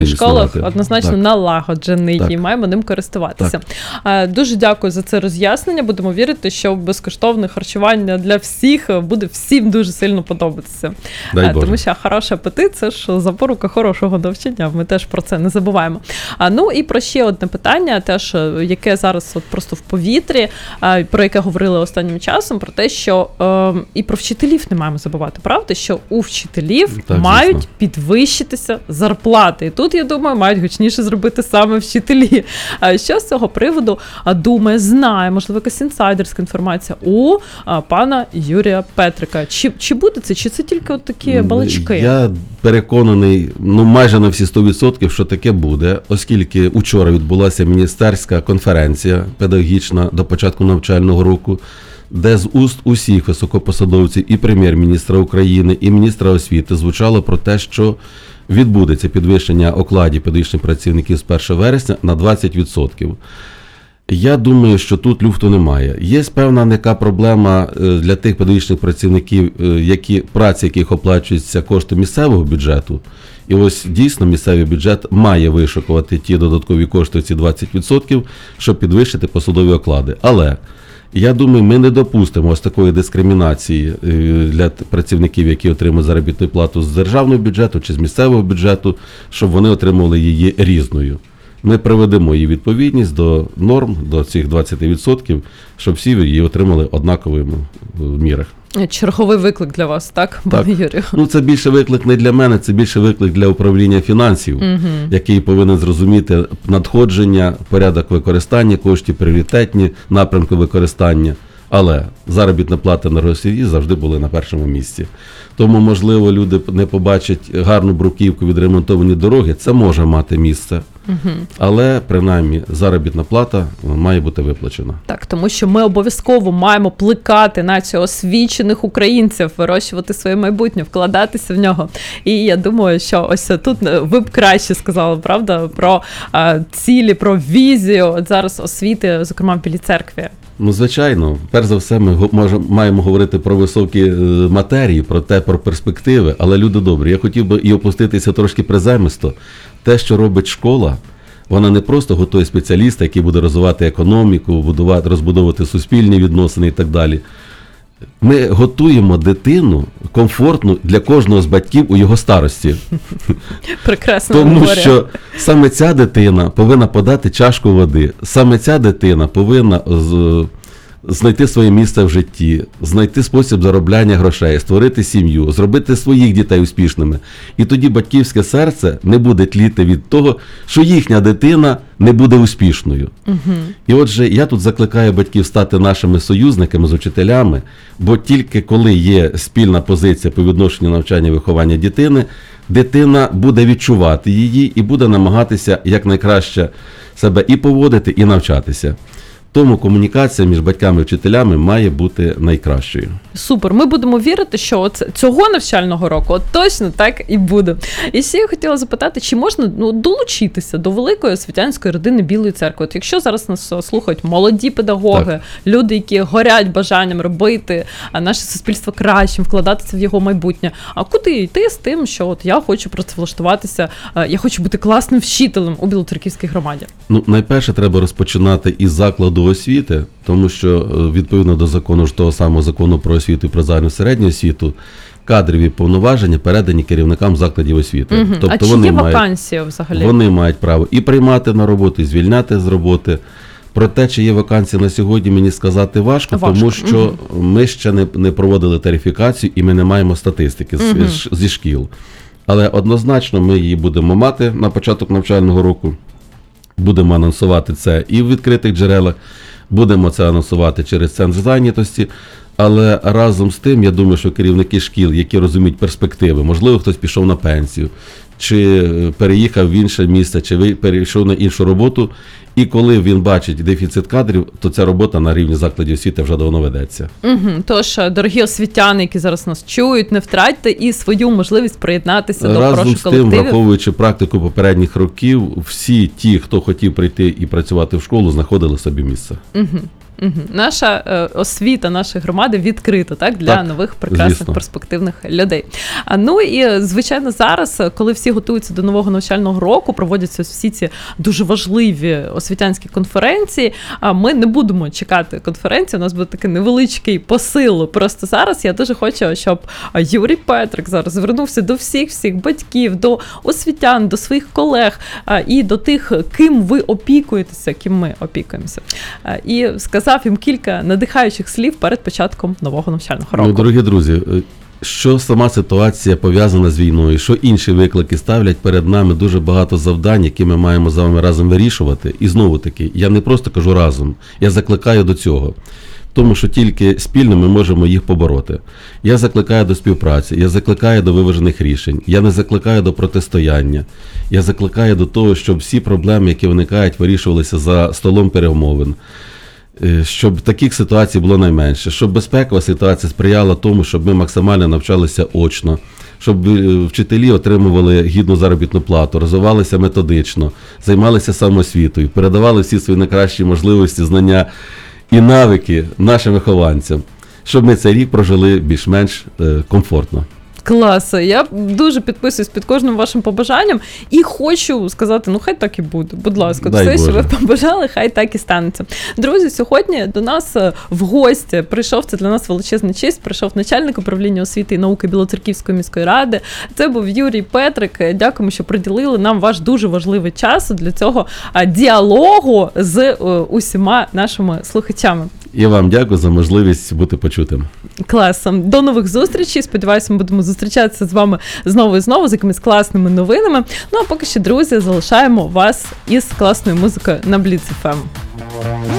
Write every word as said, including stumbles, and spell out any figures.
в школах однозначно так. налагоджений так. і маємо ним користуватися. Так. Дуже дякую за це роз'яснення. Будемо вірити, що безкоштовне харчування для всіх буде всім дуже сильно подобатися. Дай Боже. Тому що хороший апетит – це ж запорука хорошого навчання. Ми теж про це не забуваємо. Ну і про ще одне питання, теж, яке зараз от просто в повітрі, про яке говорили останнім часом, про те, що е, і про вчителів не маємо забувати, правда? Що у вчителів так, мають звісно. підвищитися зарплати. І тут, я думаю, мають гучніше зробити саме вчителі. А що з цього приводу думає, знає, можливо, якась інсайдерська інформація у а, пана Юрія Петрика? Чи, чи буде це, чи це тільки от такі балачки? Я переконаний, ну майже на всі сто відсотків, що таке буде, оскільки учора відбулася міністерська конференція педагогічна до початку навчального року, де з уст усіх високопосадовців і прем'єр-міністра України, і міністра освіти звучало про те, що відбудеться підвищення окладів педагогічних працівників з першого вересня на двадцять відсотків. Я думаю, що тут люфту немає. Є певна яка проблема для тих педагогічних працівників, які, праці яких оплачуються кошти місцевого бюджету. І ось дійсно місцевий бюджет має вишукувати ті додаткові кошти, ці двадцять відсотків, щоб підвищити посадові оклади. Але я думаю, ми не допустимо ось такої дискримінації для працівників, які отримують заробітну плату з державного бюджету чи з місцевого бюджету, щоб вони отримували її різною. Ми приведемо її відповідність до норм, до цих двадцяти відсотків, щоб всі її отримали однаковими в мірах. Черговий виклик для вас, так, так. пане Юрію? Ну, це більше виклик не для мене, це більше виклик для управління фінансів, угу. який повинен зрозуміти надходження, порядок використання коштів, пріоритетні напрямки використання. Але заробітна плата на Росії завжди були на першому місці. Тому, можливо, люди не побачать гарну бруківку, відремонтовані дороги, це може мати місце. Угу. Але, принаймні, заробітна плата має бути виплачена. Так, тому що ми обов'язково маємо плекати націю освічених українців, вирощувати своє майбутнє, вкладатися в нього. І я думаю, що ось тут ви б краще сказали, правда, про а, цілі, про візію от зараз освіти, зокрема в Білій церкві. Ну, звичайно, перш за все ми можемо, маємо говорити про високі матерії, про те, про перспективи, але люди добрі, я хотів би і опуститися трошки приземисто. Те, що робить школа, вона не просто готує спеціаліста, який буде розвивати економіку, будувати, розбудовувати суспільні відносини і так далі. Ми готуємо дитину комфортну для кожного з батьків у його старості. Прекрасно. Тому говоря. що саме ця дитина повинна подати чашку води, саме ця дитина повинна з, знайти своє місце в житті, знайти спосіб заробляння грошей, створити сім'ю, зробити своїх дітей успішними. І тоді батьківське серце не буде тліти від того, що їхня дитина не буде успішною. Угу. І отже, я тут закликаю батьків стати нашими союзниками з учителями, бо тільки коли є спільна позиція по відношенню навчання і виховання дитини, дитина буде відчувати її і буде намагатися якнайкраще себе і поводити, і навчатися. Тому комунікація між батьками і вчителями має бути найкращою. Супер. Ми будемо вірити, що от цього навчального року от точно так і буде. І ще я хотіла запитати, чи можна ну, долучитися до великої освітянської родини Білої церкви? От якщо зараз нас слухають молоді педагоги, так. люди, які горять бажанням робити наше суспільство кращим, вкладатися в його майбутнє, а куди йти з тим, що от я хочу працевлаштуватися, я хочу бути класним вчителем у Білоцерківській громаді? Ну, найперше треба розпочинати із закладу освіти, тому що відповідно до закону ж того самого закону про освіту і про загальну середню освіту, кадрові повноваження передані керівникам закладів освіти. Угу. Тобто а чи вони є мають, вакансія взагалі? Вони мають право і приймати на роботу, і звільняти з роботи. Про те, чи є вакансія на сьогодні, мені сказати важко, важко. тому що угу. ми ще не, не проводили тарифікацію і ми не маємо статистики угу. з, зі шкіл. Але однозначно ми її будемо мати на початок навчального року. Будемо анонсувати це і в відкритих джерелах, будемо це анонсувати через центр зайнятості, але разом з тим, я думаю, що керівники шкіл, які розуміють перспективи, можливо, хтось пішов на пенсію, чи переїхав в інше місце, чи перейшов на іншу роботу, і коли він бачить дефіцит кадрів, то ця робота на рівні закладів освіти вже давно ведеться. Угу. Тож, дорогі освітяни, які зараз нас чують, не втратьте і свою можливість приєднатися до хороших колективів. Разом з тим, враховуючи практику попередніх років, всі ті, хто хотів прийти і працювати в школу, знаходили собі місце. Угу. Угу. Наша е, освіта нашої громади відкрита, так, для Так, нових прекрасних звісно. перспективних людей. А ну і звичайно зараз, коли всі готуються до нового навчального року, проводяться всі ці дуже важливі освітянські конференції. А ми не будемо чекати конференції. У нас буде такий невеличкий посил. Просто зараз я дуже хочу, щоб Юрій Петрик зараз звернувся до всіх всіх батьків, до освітян, до своїх колег а, і до тих, ким ви опікуєтеся, ким ми опікуємося. А, і сказав їм кілька надихаючих слів перед початком нового навчального року. Ну, дорогі друзі, що сама ситуація пов'язана з війною, що інші виклики ставлять перед нами дуже багато завдань, які ми маємо з вами разом вирішувати. І знову таки, я не просто кажу разом, я закликаю до цього. Тому що тільки спільно ми можемо їх побороти. Я закликаю до співпраці, я закликаю до виважених рішень, я не закликаю до протистояння, я закликаю до того, щоб всі проблеми, які виникають, вирішувалися за столом перемовин. Щоб таких ситуацій було найменше, щоб безпекова ситуація сприяла тому, щоб ми максимально навчалися очно, щоб вчителі отримували гідну заробітну плату, розвивалися методично, займалися самоосвітою, передавали всі свої найкращі можливості, знання і навики нашим вихованцям, щоб ми цей рік прожили більш-менш комфортно. Клас, я дуже підписуюсь під кожним вашим побажанням і хочу сказати, ну хай так і буде, будь ласка, Дай все, Боже. що ви побажали, хай так і станеться. Друзі, сьогодні до нас в гості прийшов, це для нас величезна честь, прийшов начальник управління освіти і науки Білоцерківської міської ради, це був Юрій Петрик, дякуємо, що приділили нам ваш дуже важливий час для цього діалогу з усіма нашими слухачами. І вам дякую за можливість бути почутим. Клас. До нових зустрічей. Сподіваюся, ми будемо зустрічатися з вами знову і знову з якимись класними новинами. Ну а поки що, друзі, залишаємо вас із класною музикою на Бліц еф ем.